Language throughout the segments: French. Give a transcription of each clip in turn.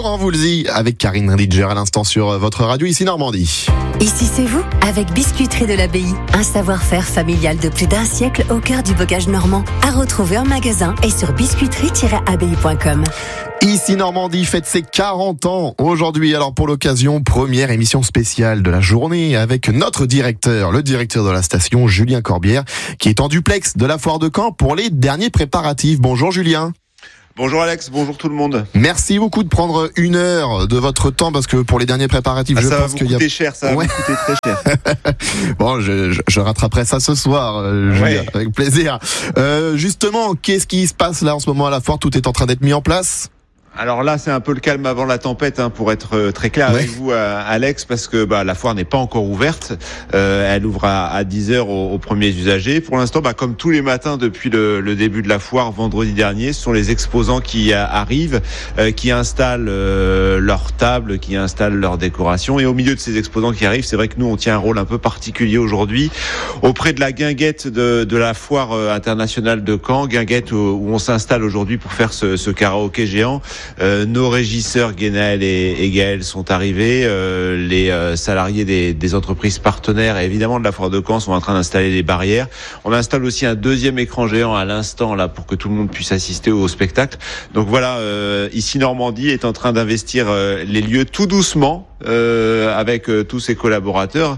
Laurent Voulzy avec Karine Ridger à l'instant sur votre radio ici Normandie. Ici c'est vous, avec Biscuiterie de l'Abbaye. Un savoir-faire familial de plus d'un siècle au cœur du bocage normand. À retrouver en magasin et sur biscuiterie-abbaye.com. Ici Normandie fête ses 40 ans aujourd'hui. Alors pour l'occasion, première émission spéciale de la journée avec notre directeur, le directeur de la station, Julien Corbière, qui est en duplex de la foire de Caen pour les derniers préparatifs. Bonjour Julien. Bonjour Alex, bonjour tout le monde. Merci beaucoup de prendre une heure de votre temps parce que pour les derniers préparatifs, je pense qu'il y a... Ça va vous coûter très cher. Bon, je rattraperai ça ce soir, Julien, avec plaisir. Justement, qu'est-ce qui se passe là en ce moment à la foire? Tout est en train d'être mis en place? Alors là, c'est un peu le calme avant la tempête, pour être très clair avec vous, Alex, parce que la foire n'est pas encore ouverte. Elle ouvre à 10h aux premiers usagers. Pour l'instant, comme tous les matins depuis le début de la foire, vendredi dernier, ce sont les exposants qui arrivent, qui installent leur table, qui installent leur décoration. Et au milieu de ces exposants qui arrivent, c'est vrai que nous, on tient un rôle un peu particulier aujourd'hui auprès de la guinguette de la foire internationale de Caen, guinguette où on s'installe aujourd'hui pour faire ce karaoké géant. Nos régisseurs Guénaël et Gaël sont arrivés, les salariés des entreprises partenaires et évidemment de la foire de Caen sont en train d'installer les barrières. On installe aussi un deuxième écran géant à l'instant là pour que tout le monde puisse assister au spectacle. Donc voilà, ici Normandie est en train d'investir les lieux tout doucement avec tous ses collaborateurs.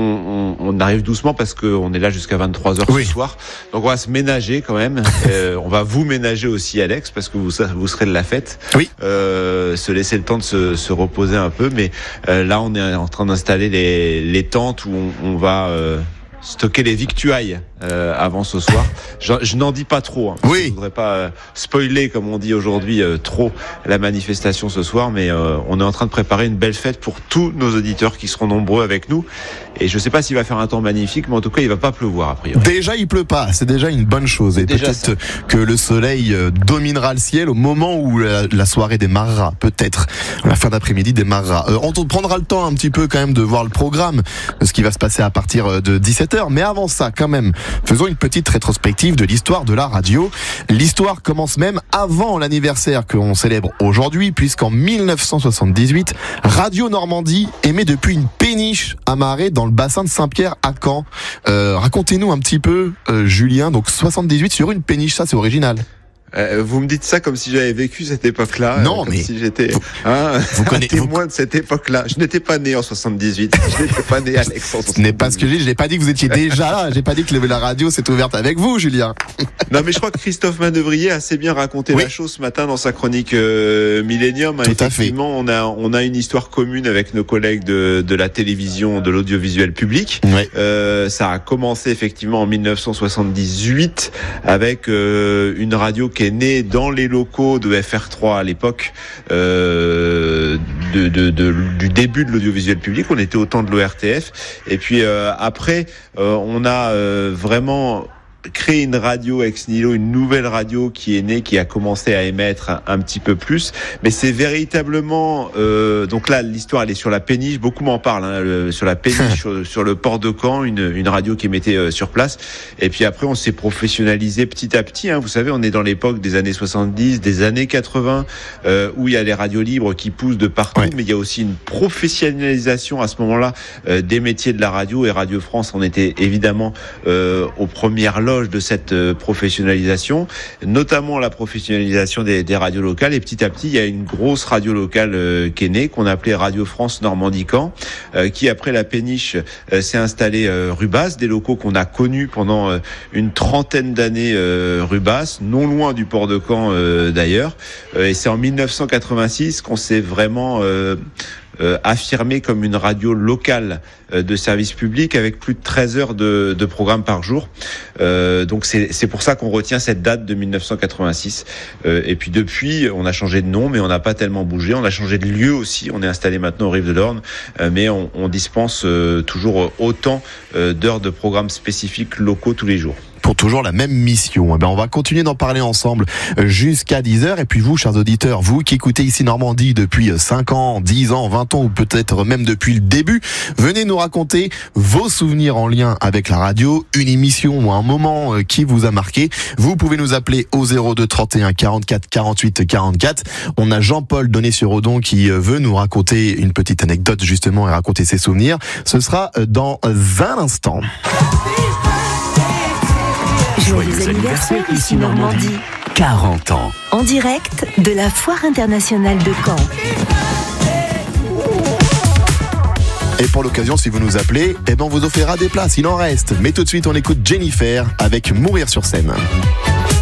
On arrive doucement parce qu'on est là jusqu'à 23h ce soir. Donc on va se ménager quand même. On va vous ménager aussi Alex parce que vous serez de la fête. Oui. Se laisser le temps de se reposer un peu, mais là on est en train d'installer les tentes où on va stocker les victuailles avant ce soir. Je n'en dis pas trop. Oui. Je voudrais pas spoiler, comme on dit aujourd'hui, trop la manifestation ce soir, mais on est en train de préparer une belle fête pour tous nos auditeurs qui seront nombreux avec nous. Et je sais pas s'il va faire un temps magnifique, mais en tout cas, il va pas pleuvoir a priori. Déjà, il pleut pas. C'est déjà une bonne chose. Et peut-être que le soleil dominera le ciel au moment où la soirée démarrera. Peut-être. La fin d'après-midi démarrera. On prendra le temps un petit peu quand même de voir le programme, ce qui va se passer à partir de 17h. Mais avant ça, quand même, faisons une petite rétrospective de l'histoire de la radio. L'histoire commence même avant l'anniversaire qu'on célèbre aujourd'hui, puisqu'en 1978, Radio Normandie émet depuis une péniche amarrée dans le bassin de Saint-Pierre à Caen. Racontez-nous un petit peu, Julien. Donc 78 sur une péniche, ça c'est original. Vous me dites ça comme si j'avais vécu cette époque-là. Non, comme mais si j'étais vous connaissez témoin de cette époque-là. Je n'étais pas né en 78. Je n'étais pas né Alex en 78. Ce n'est pas ce que je dis. Je n'ai pas dit que vous étiez déjà là. J'ai pas dit que la radio s'est ouverte avec vous, Julien. Non, mais je crois que Christophe Manœuvrier a assez bien raconté la chose ce matin dans sa chronique Millennium. Tout effectivement, on a une histoire commune avec nos collègues de la télévision, de l'audiovisuel public. Ça a commencé effectivement en 1978 avec une radio qui est née dans les locaux de FR3 à l'époque du début de l'audiovisuel public. On était au temps de l'ORTF. Et puis après, on a vraiment créer une radio ex nihilo, une nouvelle radio qui est née, qui a commencé à émettre un petit peu plus, mais c'est véritablement donc là l'histoire elle est sur la péniche, beaucoup m'en parlent sur la péniche, sur le port de Caen, une radio qui émettait sur place, et puis après on s'est professionnalisé petit à petit, vous savez on est dans l'époque des années 70, des années 80 où il y a les radios libres qui poussent de partout, mais il y a aussi une professionnalisation à ce moment-là des métiers de la radio, et Radio France en était évidemment aux premières loges de cette professionnalisation, notamment la professionnalisation des radios locales. Et petit à petit, il y a une grosse radio locale qui est née, qu'on appelait Radio France Normandie-Caen, qui après la péniche s'est installée rue Basse, des locaux qu'on a connus pendant une trentaine d'années rue Basse, non loin du port de Caen d'ailleurs. Et c'est en 1986 qu'on s'est vraiment affirmé comme une radio locale de service public avec plus de 13 heures de programme par jour. Donc c'est pour ça qu'on retient cette date de 1986. Et puis depuis, on a changé de nom, mais on n'a pas tellement bougé. On a changé de lieu aussi. On est installé maintenant aux Rives de l'Orne, mais on dispense toujours autant d'heures de programmes spécifiques locaux tous les jours. pour toujours la même mission. On va continuer d'en parler ensemble jusqu'à 10h. Et puis vous, chers auditeurs, vous qui écoutez ici Normandie depuis 5 ans, 10 ans, 20 ans ou peut-être même depuis le début, venez nous raconter vos souvenirs en lien avec la radio, une émission ou un moment qui vous a marqué. Vous pouvez nous appeler au 02 31 44 48 44. On a Jean-Paul Donné-sur-Odon qui veut nous raconter une petite anecdote justement et raconter ses souvenirs. Ce sera dans un instant. Joyeux anniversaire ici Normandie. 40 ans. En direct de la Foire internationale de Caen. Et pour l'occasion, si vous nous appelez, on vous offrira des places, il en reste. Mais tout de suite, on écoute Jennifer avec Mourir sur scène.